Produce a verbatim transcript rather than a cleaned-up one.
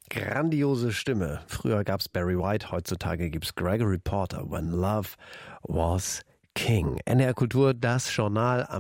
Grandiose Stimme. Früher gab's Barry White, heutzutage gibt's Gregory Porter. When Love Was King. N D R Kultur, das Journal am